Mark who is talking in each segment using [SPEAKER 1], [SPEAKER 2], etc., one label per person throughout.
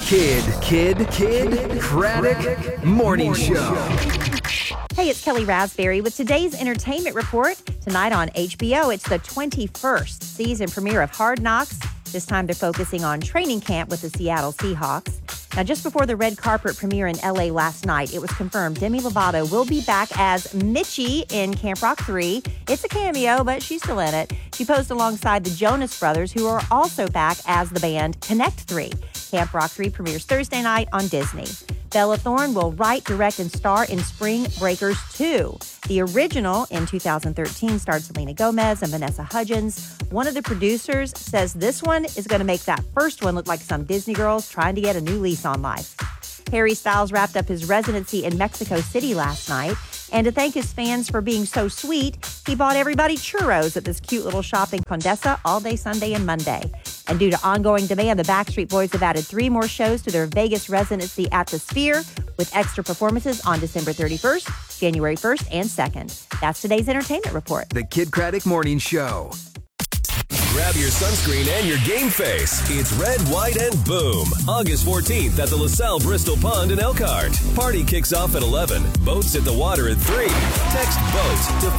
[SPEAKER 1] Kidd Kraddick Morning Show.
[SPEAKER 2] Hey, it's Kelly Raspberry with today's entertainment report. Tonight on HBO, it's the 21st season premiere of Hard Knocks. This time they're focusing on training camp with the Seattle Seahawks. Now, just before the red carpet premiere in LA last night, it was confirmed Demi Lovato will be back as Mitchie in Camp Rock 3. It's a cameo, but she's still in it. She posed alongside the Jonas Brothers, who are also back as the band Connect 3. Camp Rock 3 premieres Thursday night on Disney. Bella Thorne will write, direct, and star in Spring Breakers 2. The original in 2013 starred Selena Gomez and Vanessa Hudgens. One of the producers says this one is going to make that first one look like some Disney girls trying to get a new lease on life. Harry Styles wrapped up his residency in Mexico City last night. And to thank his fans for being so sweet, he bought everybody churros at this cute little shop in Condesa all day Sunday and Monday. And due to ongoing demand, the Backstreet Boys have added 3 more shows to their Vegas residency at the Sphere, with extra performances on December 31st, January 1st, and 2nd. That's today's entertainment report.
[SPEAKER 1] The Kidd Kraddick Morning Show.
[SPEAKER 3] Grab your sunscreen and your game face. It's Red, White, and Boom. August 14th at the LaSalle Bristol Pond in Elkhart. Party kicks off at 11. Boats at the water at 3. Text BOAT to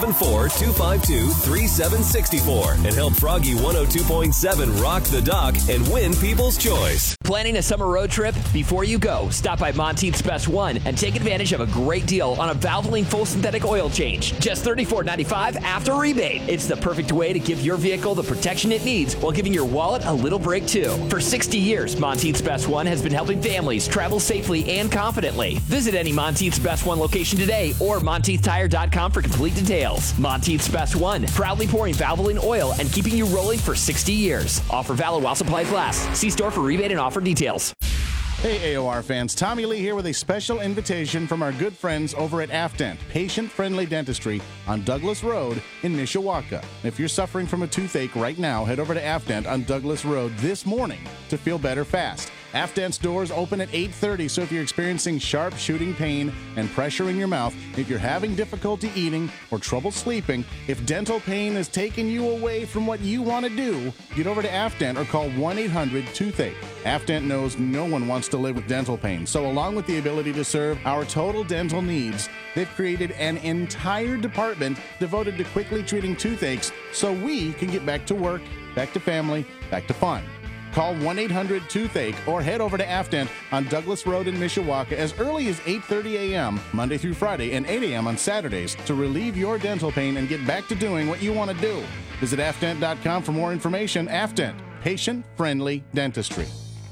[SPEAKER 3] 574-252-3764 and help Froggy 102.7 rock the dock and win People's Choice.
[SPEAKER 4] Planning a summer road trip? Before you go, stop by Monteith's Best One and take advantage of a great deal on a Valvoline full synthetic oil change. Just $34.95 after rebate. It's the perfect way to give your vehicle the protection it needs while giving your wallet a little break too. For 60 years, Monteith's Best One has been helping families travel safely and confidently. Visit any Monteith's Best One location today or MonteithTire.com for complete details. Monteith's Best One, proudly pouring Valvoline oil and keeping you rolling for 60 years. Offer valid while supplies last. See store for rebate and offer details.
[SPEAKER 5] Hey AOR fans, Tommy Lee here with a special invitation from our good friends over at Afdent, patient-friendly dentistry on Douglas Road in Mishawaka. If you're suffering from a toothache right now, head over to Afdent on Douglas Road this morning to feel better fast. Afdent's doors open at 8:30, so if you're experiencing sharp shooting pain and pressure in your mouth, if you're having difficulty eating or trouble sleeping, if dental pain is taking you away from what you want to do, get over to Afdent or call 1-800-TOOTHACHE. Afdent knows no one wants to live with dental pain, so along with the ability to serve our total dental needs, they've created an entire department devoted to quickly treating toothaches so we can get back to work, back to family, back to fun. Call 1-800-TOOTHACHE or head over to Afdent on Douglas Road in Mishawaka as early as 8:30 a.m. Monday through Friday and 8 a.m. on Saturdays to relieve your dental pain and get back to doing what you want to do. Visit Afdent.com for more information. Afdent, patient-friendly dentistry.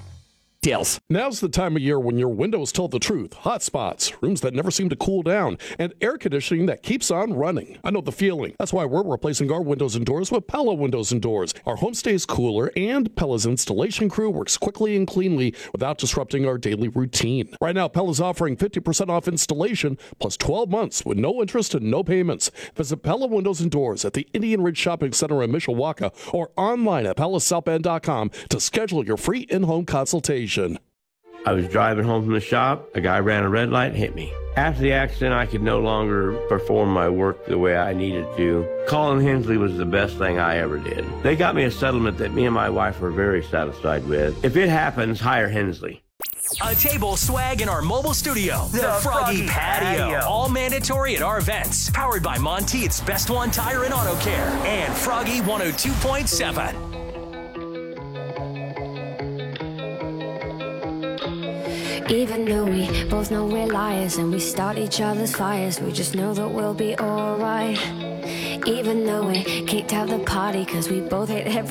[SPEAKER 6] Now's the time of year when your windows tell the truth. Hot spots, rooms that never seem to cool down, and air conditioning that keeps on running. I know the feeling. That's why we're replacing our windows and doors with Pella Windows and Doors. Our home stays cooler, and Pella's installation crew works quickly and cleanly without disrupting our daily routine. Right now, Pella's offering 50% off installation plus 12 months with no interest and no payments. Visit Pella Windows and Doors at the Indian Ridge Shopping Center in Mishawaka or online at PellaSouthBend.com to schedule your free in-home consultation.
[SPEAKER 7] I was driving home from the shop. A guy ran a red light and hit me. After the accident, I could no longer perform my work the way I needed to. Calling Hensley was the best thing I ever did. They got me a settlement that me and my wife were very satisfied with. If it happens, hire Hensley.
[SPEAKER 8] A table, swag, in our mobile studio. The Froggy Patio. All mandatory at our events. Powered by Monteith's Best One Tire and Auto Care. And Froggy 102.7.
[SPEAKER 9] Even though we both know we're liars and we start each other's fires, we just know that we'll be alright. Even though we kicked out the party 'cause we both hate every